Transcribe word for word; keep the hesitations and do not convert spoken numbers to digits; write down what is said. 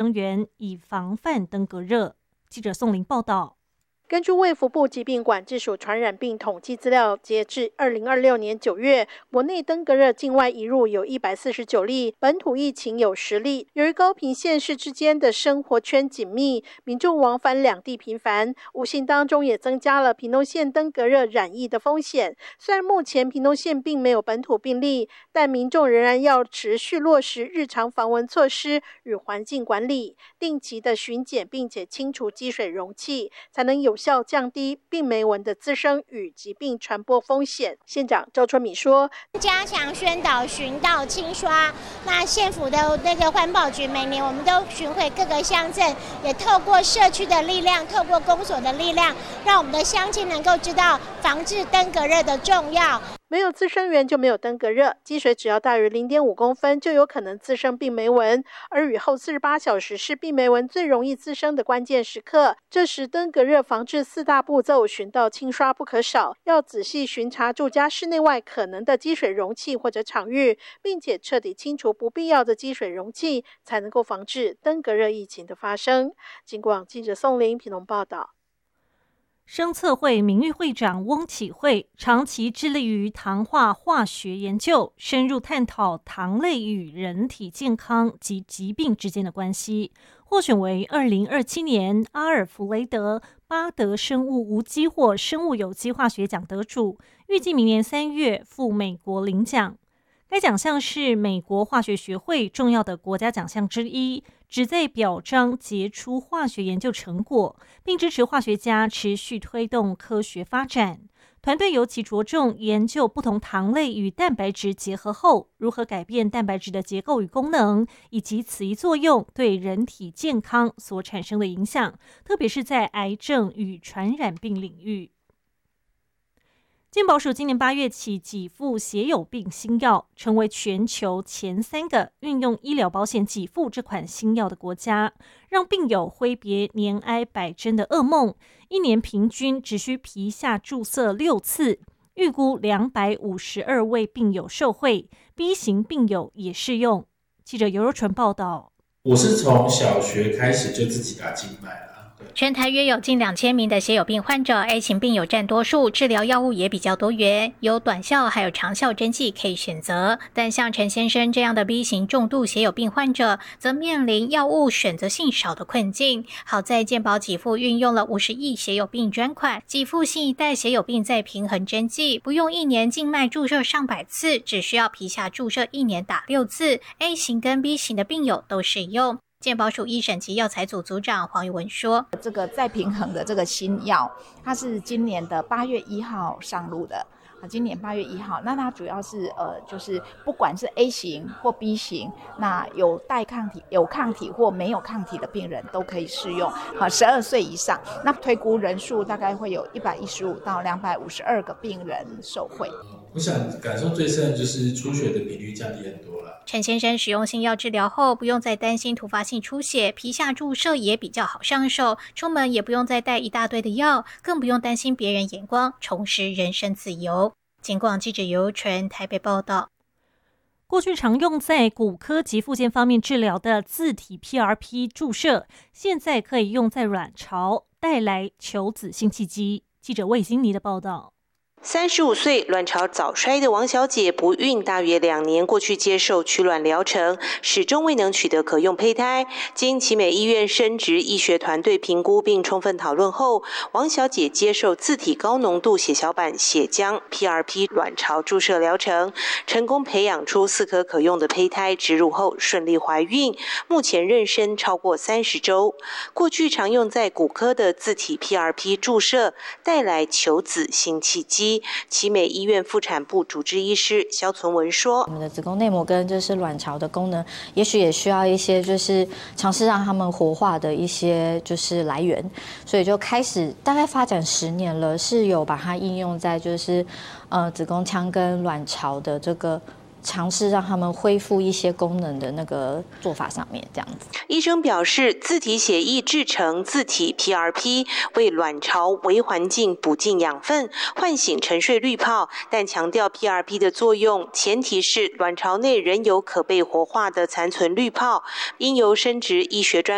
生源，以防范登革热。记者宋玲报道。 根据卫福部疾病管制署传染病统计资料，截至二零二六年九月，国内登革热境外移入有一百四十九例，本土疫情有十例。由于高屏县市之间的生活圈紧密，民众往返两地频繁，无形当中也增加了屏东县登革热染疫的风险。虽然目前屏东县并没有本土病例，但民众仍然要持续落实日常防蚊措施与环境管理，定期的巡检，并且清除积水容器，才能有效降低病媒蚊的滋生与疾病传播风险。县长周春米说， 加强宣导巡道清刷，那县府的那个环保局每年我们都巡回各个乡镇，也透过社区的力量，透过公所的力量，让我们的乡亲能够知道防治登革热的重要。 没有滋生源就没有登革热，积水只要大于 零点五公分就有可能滋生病媒蚊，而雨后四十八小时是病媒蚊最容易滋生的关键时刻。这时登革热防治四大步骤，巡道清刷不可少，要仔细巡查住家室内外可能的积水容器或者场域，并且彻底清除不必要的积水容器，才能够防治登革热疫情的发生。经广记者宋玲屏东报道。 生测会名誉会长翁启惠长期致力于糖化化学研究，深入探讨糖类与人体健康及疾病之间的关系，获选为二零二七年阿尔弗雷德巴德生物无机或生物有机化学奖得主，预计明年三月赴美国领奖。该奖项是美国化学学会重要的国家奖项之一，旨在表彰杰出化学研究成果，并支持化学家持续推动科学发展。团队尤其着重研究不同糖类与蛋白质结合后，如何改变蛋白质的结构与功能，以及此一作用对人体健康所产生的影响，特别是在癌症与传染病领域。健保署今年八月起给付血友病新药，成为全球前三个运用医疗保险给付这款新药的国家，让病友挥别年挨百针的噩梦，一年平均只需皮下注射六次，预估两百五十二位病友受惠 ，B 型病友也适用。记者尤若纯报道。 我是从小学开始就自己打静脉了。 全台约有近两千名的血友病患者 ，A 型病友占多数，治疗药物也比较多元，有短效还有长效针剂可以选择。但像陈先生这样的 B 型重度血友病患者，则面临药物选择性少的困境。好在健保给付运用了五十亿血友病专款，给付新一代血友病再平衡针剂，不用一年静脉注射上百次，只需要皮下注射一年打六次 ，A 型跟 B 型的病友都适用。健保署医审及药材组组长黄玉文说， 这个再平衡的这个新药，它是今年的八月一号上路的。今年八月一号，那它主要是呃，就是不管是 A 型或 B 型，那有带抗体、有抗体或没有抗体的病人都可以适用。好，十二岁以上，那推估人数大概会有一百一十五到两百五十二个病人受惠。 我想感受最深的就是出血的比率降低很多了。 陈先生使用新药治疗后，不用再担心突发性出血，皮下注射也比较好上手，出门也不用再带一大堆的药，更不用担心别人眼光，重拾人身自由。警广记者尤纯台北报道。 过去常用在骨科及复健方面治疗的自体 P R P 注射，现在可以用在卵巢，带来求子性契机。记者魏欣妮的报道。 三十五岁卵巢早衰的王小姐不孕大约两年过去，接受取卵疗程，始终未能取得可用胚胎。经奇美医院生殖医学团队评估并充分讨论后，王小姐接受自体高浓度血小板血浆 P R P 卵巢注射疗程，成功培养出四颗可用的胚胎，植入后顺利怀孕，目前妊娠超过三十周。过去常用在骨科的自体 P R P 注射，带来求子新契机。奇美医院妇产部主治医师肖存文说， 我们的子宫内膜跟就是卵巢的功能，也许也需要一些就是尝试让他们活化的一些就是来源，所以就开始大概发展十年了，是有把它应用在就是呃子宫腔跟卵巢的这个尝试让他们恢复一些功能的那个做法上面，这样子。 医生表示，自体血液制成自体 P R P， 为卵巢微环境补进养分，唤醒沉睡滤泡，但强调 P R P 的作用，前提是卵巢内仍有可被活化的残存滤泡，应由生殖医学专